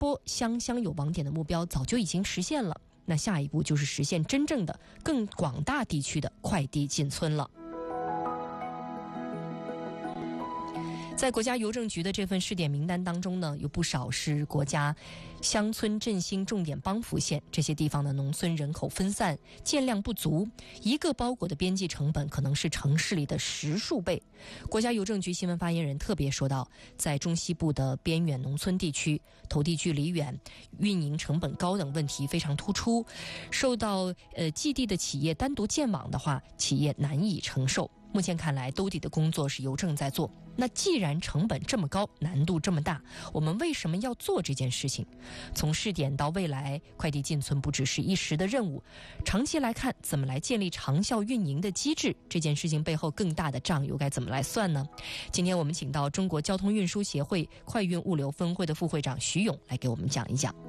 波乡乡有网点的目标早就已经实现了，那下一步就是实现真正的更广大地区的快递进村了。在国家邮政局的这份试点名单当中呢，有不少是国家乡村振兴重点帮扶县，这些地方的农村人口分散，建量不足，一个包裹的边际成本可能是城市里的10数倍。国家邮政局新闻发言人特别说到，在中西部的边远农村地区，投递距离远、运营成本高等问题非常突出，受到寄递的企业单独建网的话，企业难以承受。目前看来，兜底的工作是邮政在做。那既然成本这么高，难度这么大，我们为什么要做这件事情？从试点到未来，快递进村不只是一时的任务，长期来看，怎么来建立长效运营的机制？这件事情背后更大的账又该怎么来算呢？今天我们请到中国交通运输协会快运物流分会的副会长徐勇来给我们讲一讲。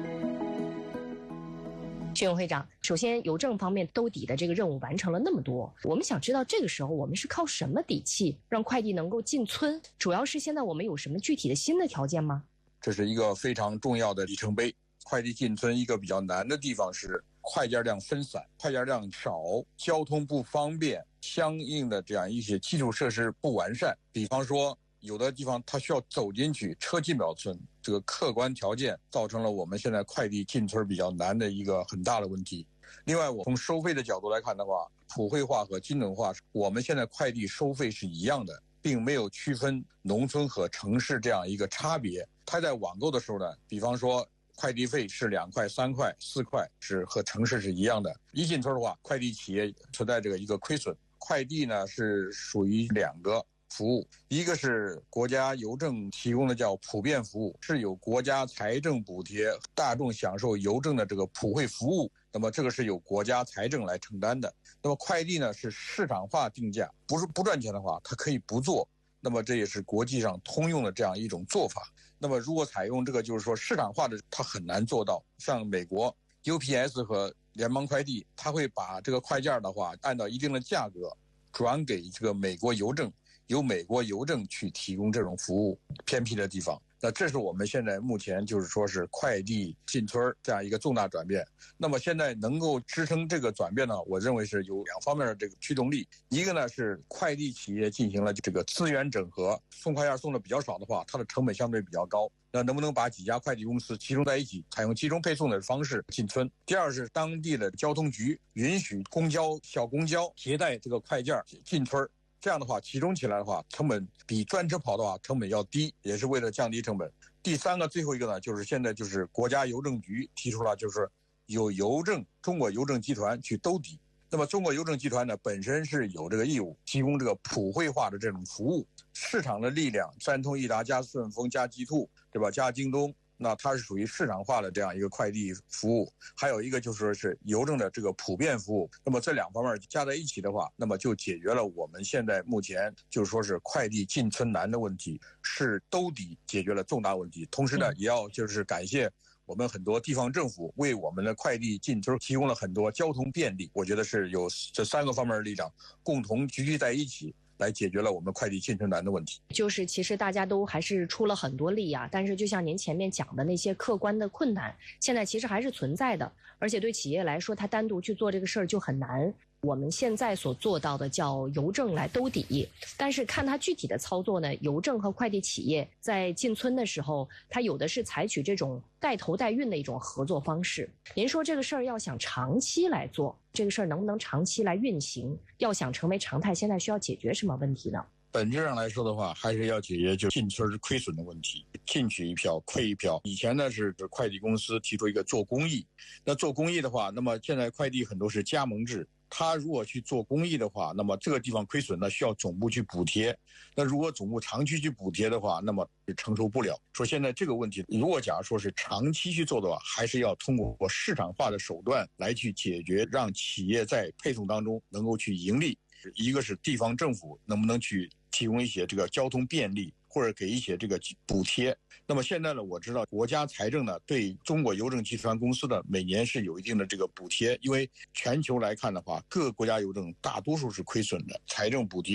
徐勇会长，首先邮政方面兜底的这个任务完成了那么多，我们想知道这个时候我们是靠什么底气让快递能够进村？主要是现在我们有什么具体的新的条件吗？ 这是一个非常重要的里程碑。快递进村一个比较难的地方是快件量分散，快件量少，交通不方便，相应的这样一些基础设施不完善。比方说有的地方它需要走进去，车进不了村，这个客观条件造成了我们现在快递进村比较难的一个很大的问题。另外，我从收费的角度来看的话，普惠化和精准化，我们现在快递收费是一样的，并没有区分农村和城市这样一个差别。它在网购的时候呢，比方说快递费是2块、3块、4块，是和城市是一样的。一进村的话，快递企业存在这个一个亏损。快递呢是属于2个服务，一个是国家邮政提供的叫普遍服务，是有国家财政补贴，大众享受邮政的这个普惠服务，那么这个是由国家财政来承担的。那么快递呢是市场化定价，不是不赚钱的话它可以不做，那么这也是国际上通用的这样一种做法。那么如果采用这个就是说市场化的，它很难做到。像美国 UPS 和联邦快递，它会把这个快件的话按照一定的价格转给这个美国邮政，由美国邮政去提供这种服务，偏僻的地方。那这是我们现在目前就是说是快递进村这样一个重大转变。那么现在能够支撑这个转变呢，我认为是有2方面的这个驱动力。一个呢是快递企业进行了这个资源整合，送快件送的比较少的话，它的成本相对比较高，那能不能把几家快递公司集中在一起，采用集中配送的方式进村？第二是当地的交通局允许公交、小公交携带这个快件进村，这样的话集中起来的话，成本比专车跑的话成本要低，也是为了降低成本。第三个最后一个呢，就是现在就是国家邮政局提出了，就是有中国邮政集团去兜底。那么中国邮政集团呢本身是有这个义务提供这个普惠化的这种服务，市场的力量，三通一达加顺丰加极兔，对吧？加京东，那它是属于市场化的这样一个快递服务。还有一个就是说是邮政的这个普遍服务。那么这2方面加在一起的话，那么就解决了我们现在目前就是说是快递进村难的问题，是兜底解决了重大问题。同时呢，也要就是感谢我们很多地方政府为我们的快递进村提供了很多交通便利。我觉得是有这3个方面的力量共同聚集在一起，来解决了我们快递进村难的问题。 就是其实大家都还是出了很多力啊，但是就像您前面讲的那些客观的困难，现在其实还是存在的，而且对企业来说，它单独去做这个事儿就很难。我们现在所做到的叫邮政来兜底，但是看它具体的操作呢，邮政和快递企业在进村的时候，它有的是采取这种带头带运的一种合作方式。您说这个事儿要想长期来做，这个事儿能不能长期来运行，要想成为常态，现在需要解决什么问题呢？ 本质上来说的话，还是要解决就进村亏损的问题，进取一票亏一票。以前呢是快递公司提出一个做公益，那做公益的话，那么现在快递很多是加盟制，他如果去做公益的话，那么这个地方亏损呢需要总部去补贴，那如果总部长期去补贴的话，那么承受不了。说现在这个问题，如果假如说是长期去做的话，还是要通过市场化的手段来去解决，让企业在配送当中能够去盈利。一个是地方政府能不能去提供一些这个交通便利，或者给一些这个补贴。那么现在呢，我知道国家财政呢对中国邮政集团公司的每年是有一定的这个补贴，因为全球来看的话，各国家邮政大多数是亏损的，财政补贴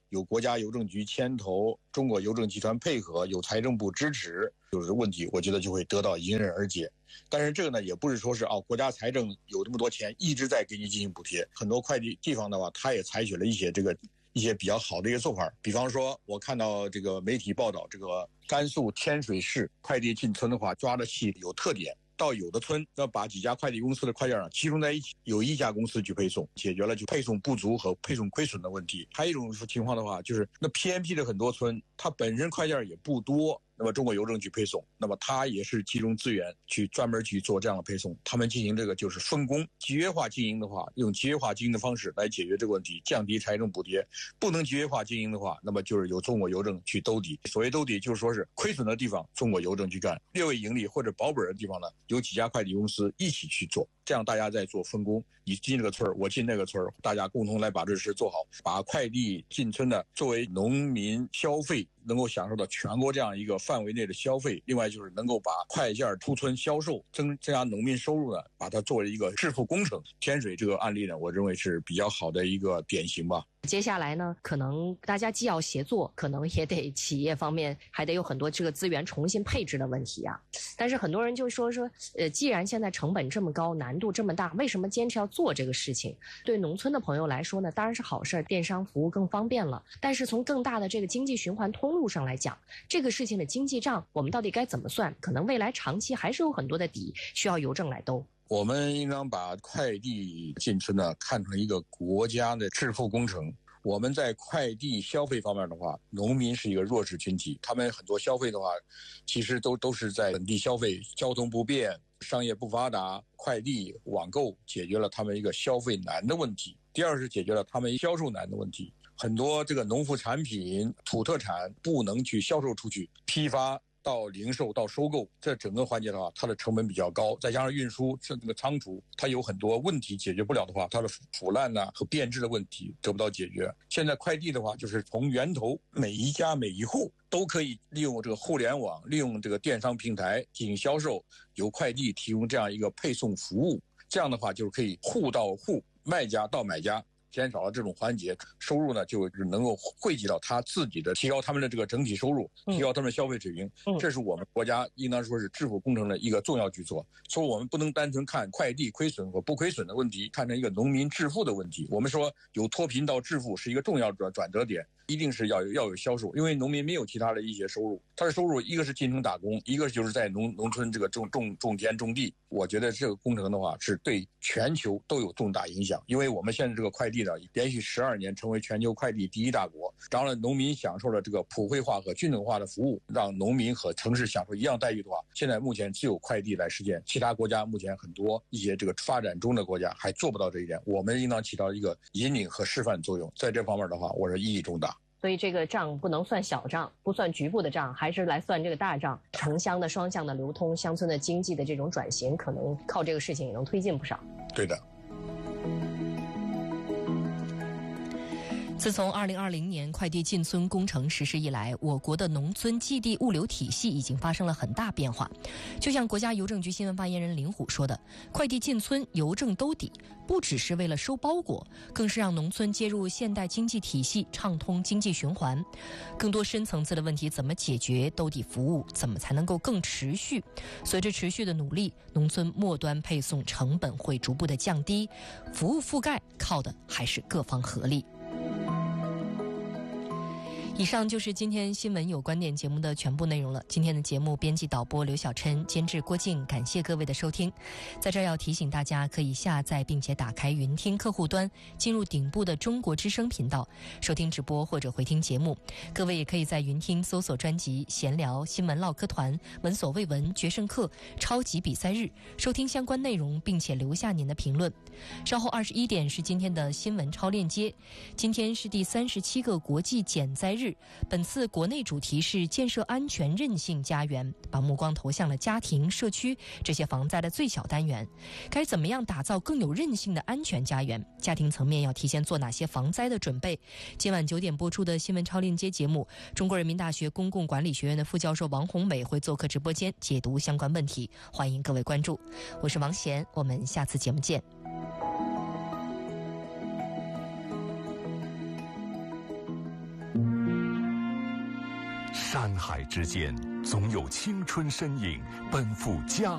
有国家邮政局牵头，中国邮政集团配合，有财政部支持，就是问题我觉得就会得到迎刃而解。但是这个呢，也不是说是国家财政有这么多钱一直在给你进行补贴，很多快递地方的话，它也采取了一些比较好的一些做法。比方说我看到这个媒体报道，这个甘肃天水市快递进村的话，抓的细有特点，到有的村要把几家快递公司的快件集中在一起，有一家公司去配送，解决了就配送不足和配送亏损的问题。还有一种情况的话，就是那偏僻的很多村，它本身快件也不多，那么中国邮政去配送，那么它也是集中资源去专门去做这样的配送。他们进行这个就是分工，集约化经营的话，用集约化经营的方式来解决这个问题，降低财政补贴。不能集约化经营的话，那么就是由中国邮政去兜底。所谓兜底，就是说是亏损的地方中国邮政去干，略微盈利或者保本的地方呢，有几家快递公司一起去做，这样大家在做分工，你进这个村我进那个村，大家共同来把这事做好，把快递进村的作为农民消费能够享受到全国这样一个范围内的消费。另外就是能够把快件出村销售，增加农民收入呢，把它作为一个致富工程。天水这个案例呢，我认为是比较好的一个典型吧。 接下来呢，可能大家既要协作，可能也得企业方面还得有很多这个资源重新配置的问题啊。但是很多人就说，既然现在成本这么高，难度这么大，为什么坚持要做这个事情？对农村的朋友来说呢，当然是好事，电商服务更方便了。但是从更大的这个经济循环通路上来讲，这个事情的经济账我们到底该怎么算？可能未来长期还是有很多的底需要邮政来兜。 我们应当把快递进村呢看成一个国家的致富工程。我们在快递消费方面的话，农民是一个弱势群体，他们很多消费的话，其实都是在本地消费，交通不便，商业不发达，快递网购解决了他们一个消费难的问题。第二是解决了他们销售难的问题。很多这个农副产品、土特产不能去销售出去，批发到零售到收购，这整个环节的话，它的成本比较高，再加上运输这个仓储，它有很多问题解决不了的话，它的腐烂和变质的问题得不到解决。现在快递的话，就是从源头每一家每一户都可以利用这个互联网，利用这个电商平台进行销售，由快递提供这样一个配送服务，这样的话就是可以户到户，卖家到买家。减少了这种环节，收入呢就是能够汇集到他自己的，提高他们的这个整体收入，提高他们的消费水平。这是我们国家应当说是致富工程的一个重要举措。所以我们不能单纯看快递亏损和不亏损的问题，看成一个农民致富的问题。我们说由脱贫到致富是一个重要的转折点，一定是要有销售，因为农民没有其他的一些收入，他的收入一个是进城打工，一个就是在农村这个种田种地。我觉得这个工程的话是对全球都有重大影响，因为我们现在这个快递呢，连续12年成为全球快递第1大国，让了农民享受了这个普惠化和均等化的服务，让农民和城市享受一样待遇的话，现在目前只有快递来实现，其他国家目前很多一些这个发展中的国家还做不到这一点，我们应当起到一个引领和示范作用，在这方面的话，我是意义重大。 所以这个账不能算小账，不算局部的账，还是来算这个大账。城乡的双向的流通，乡村的经济的这种转型，可能靠这个事情也能推进不少。 对的。 自从2020年快递进村工程实施以来，我国的农村寄递物流体系已经发生了很大变化。就像国家邮政局新闻发言人林虎说的，快递进村邮政兜底，不只是为了收包裹，更是让农村接入现代经济体系，畅通经济循环。更多深层次的问题怎么解决？兜底服务怎么才能够更持续？随着持续的努力，农村末端配送成本会逐步的降低，服务覆盖靠的还是各方合力。以上就是今天新闻有观点节目的全部内容了。今天的节目编辑导播刘晓琛，监制郭静，感谢各位的收听。在这儿要提醒大家，可以下载并且打开云听客户端，进入顶部的中国之声频道，收听直播或者回听节目。各位也可以在云听搜索专辑闲聊、新闻唠嗑团、闻所未闻、决胜课、超级比赛日，收听相关内容，并且留下您的评论。稍后21点是今天的新闻超链接。今天是第37个国际减灾日，本次国内主题是建设安全韧性家园，把目光投向了家庭、社区这些防灾的最小单元。该怎么样打造更有韧性的安全家园？家庭层面要提前做哪些防灾的准备？今晚9点播出的新闻超链接节目，中国人民大学公共管理学院的副教授王宏伟会做客直播间解读相关问题，欢迎各位关注。我是王贤，我们下次节目见。 海之间，总有青春身影奔赴家